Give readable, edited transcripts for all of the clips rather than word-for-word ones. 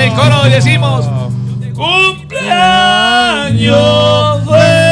en coro y decimos: ¡cumpleaños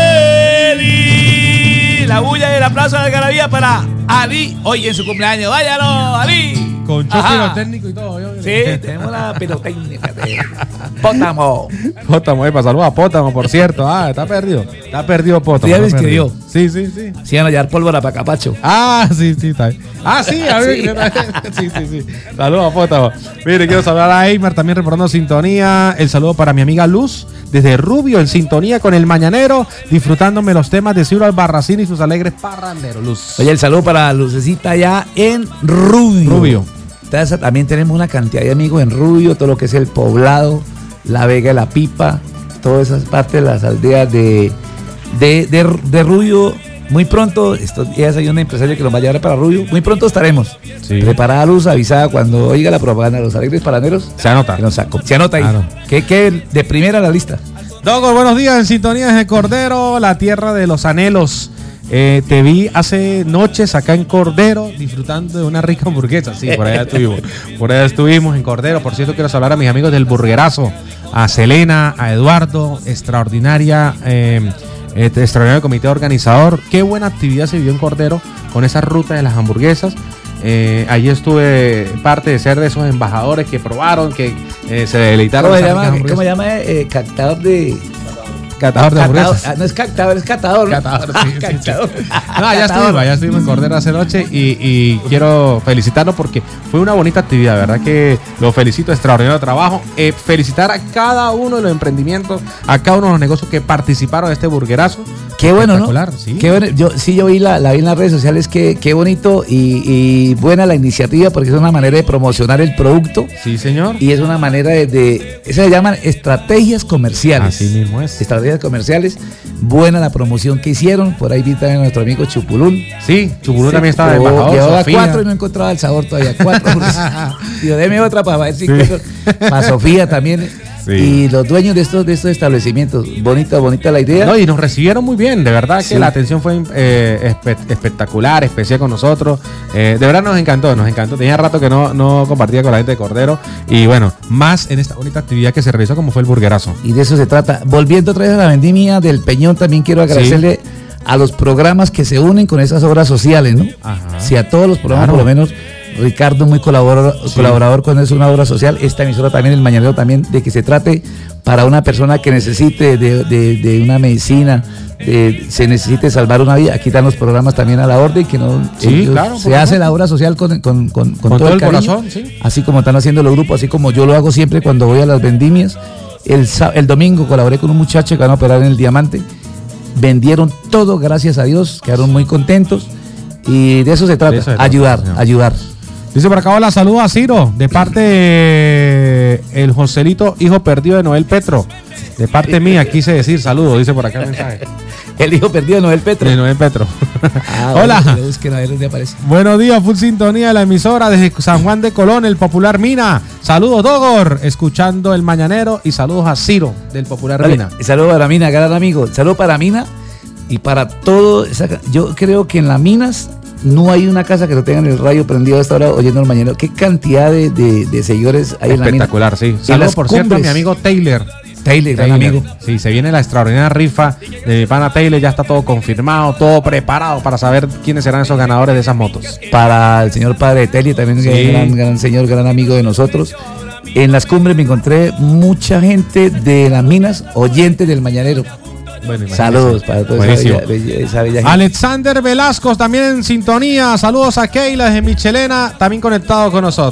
feliz! La bulla y el aplauso de la algarabía para Ali, hoy en su cumpleaños. ¡Váyalo, Ali! Con show pirotécnico y todo. Sí, tenemos la pirotécnica de Pótamo. Pótamo, saludos a Pótamo, por cierto. Está perdido. Está perdido Pótamo. ¿Ya me escribió? Sí. Sí, van a hallar pólvora para Capacho. Sí, está bien. Sí, a ver. Sí. Saludos a Pótamo. Mire, quiero saludar a Eymar, también reportando sintonía. El saludo para mi amiga Luz, desde Rubio, en sintonía con el Mañanero, disfrutándome los temas de Ciro Albarracín y sus alegres parranderos. Luz. Oye, el saludo para Lucecita allá en Rubio. Entonces, también tenemos una cantidad de amigos en Rubio, todo lo que es el Poblado, La Vega de la Pipa, todas esas partes de las aldeas de Rubio. Muy pronto, estos días hay una empresaria que nos va a llevar para Rubio. Muy pronto estaremos. Sí. Preparada Luz, avisada cuando oiga la propaganda de los alegres paraneros. Se anota. Se anota ahí. Claro. Que de primera la lista. Dogo, buenos días, en sintonía desde Cordero, la tierra de los anhelos. Te vi hace noches acá en Cordero disfrutando de una rica hamburguesa. Sí, por allá estuvimos. Por allá estuvimos en Cordero. Por cierto, quiero saludar a mis amigos del Burguerazo, a Selena, a Eduardo, extraordinario comité organizador. Qué buena actividad se vivió en Cordero con esa ruta de las hamburguesas. Allí estuve parte de ser de esos embajadores que probaron, que se deleitaron. ¿Cómo se llama? Catador de hamburguesas. No es cactador, es catador. Catador, sí. No, ya estuvimos en Cordero hace noche y quiero felicitarlo porque fue una bonita actividad, ¿verdad? Que lo felicito, extraordinario trabajo. Felicitar a cada uno de los emprendimientos, a cada uno de los negocios que participaron en este burguerazo. Qué bueno, ¿no? Sí. Qué bueno. Yo vi la vi en las redes sociales, qué bonito y buena la iniciativa porque es una manera de promocionar el producto. Sí, señor. Y es una manera esas se llaman estrategias comerciales. Así mismo es. Estrategias comerciales. Buena la promoción que hicieron. Por ahí vi también a nuestro amigo Chupulún. Sí, Chupulún también estaba de embajador. Llevaba 4 y no encontraba el sabor todavía. 4. Digo, deme otra para ver si encuentro. Para Sofía también. Sí. Y los dueños de estos establecimientos, bonita la idea. No, y nos recibieron muy bien, de verdad que la atención fue espectacular, especial con nosotros. De verdad nos encantó. Tenía rato que no compartía con la gente de Cordero. Y bueno, más en esta bonita actividad que se realizó como fue el burguerazo. Y de eso se trata. Volviendo otra vez a la vendimia del Peñón, también quiero agradecerle a los programas que se unen con esas obras sociales, ¿no? Ajá. Si a todos los programas, por lo menos Ricardo muy colaborador con eso, una obra social, esta emisora también, el Mañanero también, de que se trate para una persona que necesite de una medicina, se necesite salvar una vida. Aquí están los programas también a la orden, que no se hace la obra social con todo el cariño, corazón, así como están haciendo los grupos, así como yo lo hago siempre cuando voy a las vendimias. El domingo colaboré con un muchacho que van a operar en el Diamante, vendieron todo, gracias a Dios, quedaron muy contentos y de eso se trata, ayudar. Dice por acá, hola, saludos a Ciro, de parte el Joselito, hijo perdido de Noel Petro. De parte mía, quise decir saludos, dice por acá el mensaje. El hijo perdido de Noel Petro. De Noel Petro. Hola. Buenos días, full sintonía de la emisora desde San Juan de Colón, el Popular Mina. Saludos, Dogor, escuchando el Mañanero, y saludos a Ciro, del Popular Mina. Saludos para Mina, gran amigo. Saludos para Mina y para todo. Yo creo que en las Minas no hay una casa que no tengan el radio prendido a esta hora oyendo el Mañanero. Qué cantidad de seguidores hay en la mina. Espectacular, sí. Saludos, por cierto, a mi amigo Taylor, gran amigo. Sí, se viene la extraordinaria rifa de mi pana Taylor, ya está todo confirmado, todo preparado para saber quiénes serán esos ganadores de esas motos. Para el señor padre Taylor, también gran señor, gran amigo de nosotros. En las cumbres me encontré mucha gente de las minas, oyentes del Mañanero. Bueno, saludos para toda esa bella gente. Alexander Velasco también en sintonía. Saludos a Keila desde Michelena, también conectado con nosotros.